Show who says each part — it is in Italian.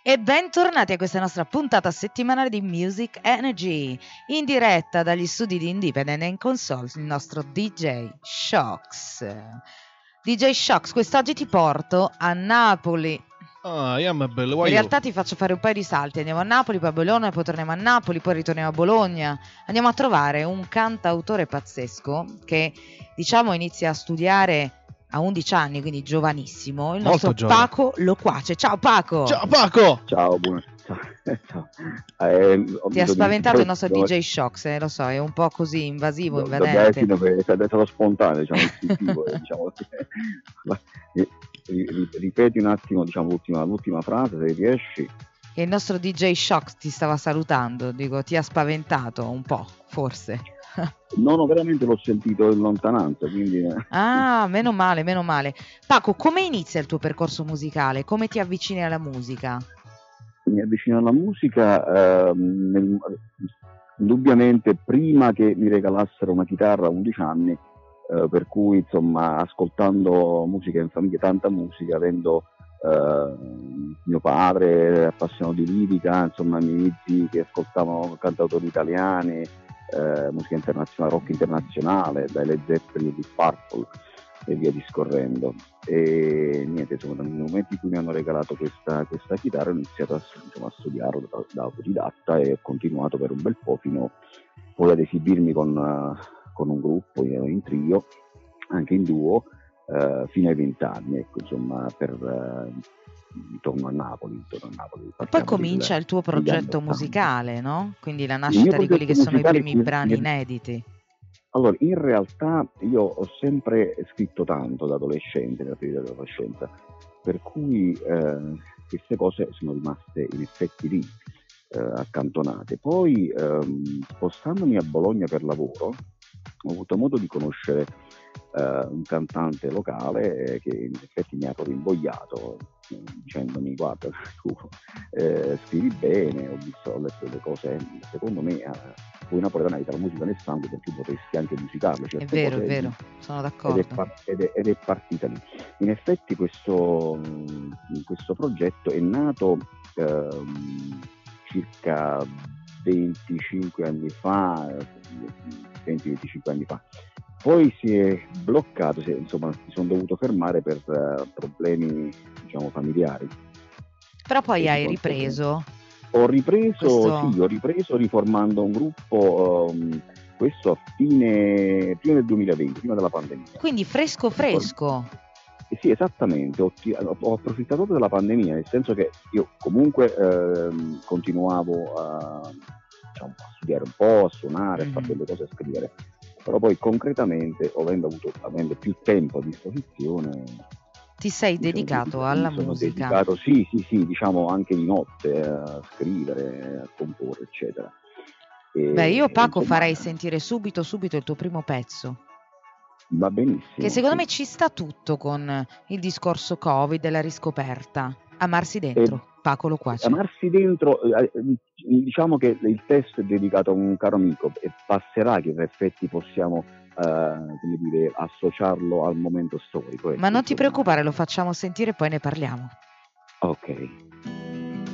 Speaker 1: E bentornati a questa nostra puntata settimanale di Music Energy, in diretta dagli studi di Independent, e in console il nostro DJ Shocks. DJ Shocks, quest'oggi ti porto a Napoli.
Speaker 2: In
Speaker 1: realtà ti faccio fare un paio di salti. Andiamo a Napoli, poi a Bologna, poi torniamo a Napoli, poi ritorniamo a Bologna. Andiamo a trovare un cantautore pazzesco che, diciamo, inizia a studiare a 11 anni, quindi giovanissimo, il
Speaker 2: Molto
Speaker 1: nostro
Speaker 2: giovane.
Speaker 1: Paco Loquace. Ciao Paco!
Speaker 2: Ciao Paco!
Speaker 3: Ciao, buonasera. Ciao.
Speaker 1: Ti ha spaventato il nostro DJ Shocks, lo so, è un po' così invasivo, invadente.
Speaker 3: È stato spontaneo, diciamo, istintivo, diciamo. Ripeti un attimo, diciamo, l'ultima frase, se riesci.
Speaker 1: Che il nostro DJ Shocks ti stava salutando, dico, ti ha spaventato un po', forse.
Speaker 3: No, veramente l'ho sentito in lontananza, quindi...
Speaker 1: Ah, meno male. Paco, come inizia il tuo percorso musicale? Come ti avvicini alla musica?
Speaker 3: Mi avvicino alla musica indubbiamente prima che mi regalassero una chitarra a 11 anni, per cui insomma ascoltando musica in famiglia, tanta musica, avendo mio padre appassionato di lirica, insomma i miei zii che ascoltavano cantautori italiani, musica internazionale, rock internazionale, dai Led Zeppelin, di Purple e via discorrendo. E niente, insomma, nel momento in cui mi hanno regalato questa chitarra ho iniziato a studiarlo da autodidatta e ho continuato per un bel po' fino poi ad esibirmi con un gruppo in trio, anche in duo, fino ai 20 anni, ecco, insomma, intorno a Napoli.
Speaker 1: Poi comincia il tuo progetto musicale, no? Quindi la nascita di quelli che sono i primi brani inediti.
Speaker 3: Allora, in realtà io ho sempre scritto tanto da adolescente, nella periodo dell'adolescenza, per cui queste cose sono rimaste in effetti lì, accantonate. Poi, spostandomi a Bologna per lavoro, ho avuto modo di conoscere un cantante locale che in effetti mi ha proprio invogliato, dicendomi: guarda, tu scrivi bene, ho letto delle cose, secondo me voi napoletani avete la musica nel sangue, perché potresti anche musicarle.
Speaker 1: È vero, sono d'accordo.
Speaker 3: Ed è partita lì. In effetti questo progetto è nato circa 25 anni fa, 20-25 anni fa. Poi si è bloccato, insomma, mi sono dovuto fermare per problemi, diciamo, familiari.
Speaker 1: Però poi hai ripreso?
Speaker 3: Ho ripreso riformando un gruppo, questo a prima del 2020, prima della pandemia.
Speaker 1: Quindi fresco?
Speaker 3: Sì, esattamente, ho approfittato della pandemia, nel senso che io comunque continuavo a studiare un po', a suonare, a fare delle cose, a scrivere, però poi concretamente, avendo più tempo a disposizione,
Speaker 1: ti sei dedicato alla musica?
Speaker 3: Dedicato, sì, diciamo anche di notte a scrivere, a comporre, eccetera.
Speaker 1: Io Paco farei sentire subito il tuo primo pezzo.
Speaker 3: Va benissimo.
Speaker 1: Che secondo me ci sta tutto con il discorso Covid e la riscoperta. Amarsi dentro, Paco Loquace.
Speaker 3: Amarsi dentro, diciamo che il testo è dedicato a un caro amico e passerà che in effetti possiamo associarlo al momento storico.
Speaker 1: Ma non ti preoccupare, lo facciamo sentire e poi ne parliamo.
Speaker 3: Ok.